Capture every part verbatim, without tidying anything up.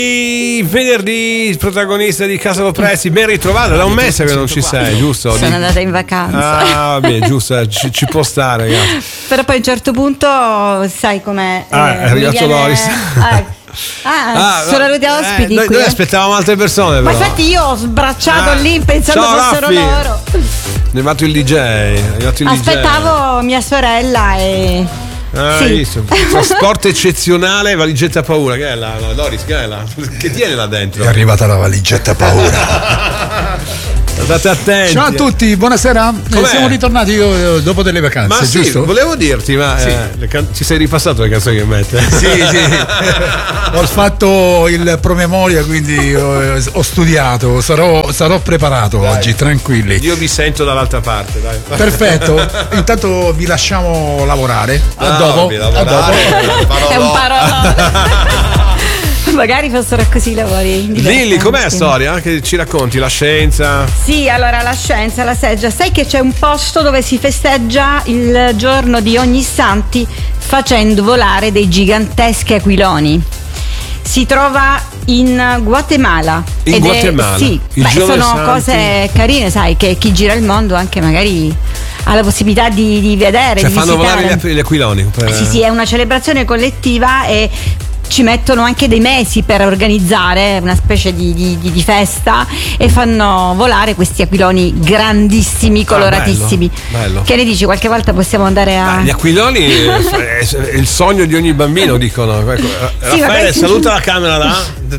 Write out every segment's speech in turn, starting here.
Venerdì, protagonista di Casa Lopresti, ben ritrovato, da un mese che non ci sei, giusto? Sono andata in vacanza. Ah, vabbè, giusto, ci, ci può stare, ragazzi. Però poi a un certo punto, sai com'è? Ah, eh, è arrivato viene... Loris. Ah, ah, ah, sono arrivati ospiti eh, noi, qui. noi eh. aspettavamo altre persone, però. Ma infatti io ho sbracciato Ah, lì pensando ciao, fossero Raffi. loro. È arrivato il D J. È arrivato il Aspettavo D J. mia sorella e... Ah, sì. visto. Trasporto eccezionale, valigetta paura. Che è la, la Doris? Che è la? Che tiene là dentro? È arrivata la valigetta paura. State attenti. Ciao a tutti, buonasera. Com'è? Eh, siamo ritornati io, eh, dopo delle vacanze, Ma sì, giusto? volevo dirti, ma Sì. eh, le can- ci sei ripassato le canzoni che mette? Sì, sì. Ho fatto il promemoria, quindi ho, ho studiato, sarò, sarò preparato Dai. oggi, tranquilli. Io vi sento dall'altra parte, dai. Perfetto, intanto vi lasciamo lavorare. A Ah, dopo. vi A lavorare, dopo. È un parolone. Magari fossero così i lavori divertenti. Lilli, com'è la storia? Che ci racconti? La scienza? Sì, allora la scienza, la seggia. Sai che c'è un posto dove si festeggia il giorno di ogni santi facendo volare dei giganteschi aquiloni. Si trova in Guatemala. In Ed è- Guatemala? sì, Il beh, giorno sono dei santi? cose carine, sai, che chi gira il mondo anche magari ha la possibilità di, di vedere, Cioè di fanno visitare. volare gli, gli aquiloni? Per... Sì, sì, è una celebrazione collettiva e ci mettono anche dei mesi per organizzare una specie di, di, di, di festa e fanno volare questi aquiloni grandissimi, coloratissimi. Ah, bello, bello. Che ne dici? Qualche volta possiamo andare a... Beh, gli aquiloni è, è il sogno di ogni bambino, dicono. Raffaele, questi- saluta la camera là.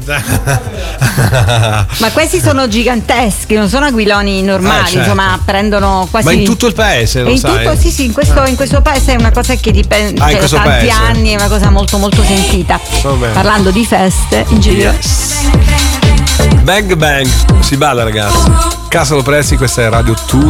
Ma questi sono giganteschi, non sono aquiloni normali, Eh, certo. insomma, prendono quasi... Ma in tutto il paese, lo in sai? tutto, sì, sì, in questo, in questo paese è una cosa che dipende Ah, in da questo tanti paese. anni, è una cosa molto molto sentita. Va bene. Parlando di feste in giro. Bang bang, si balla ragazzi. Casa Lopresti, questa è Radio Tour.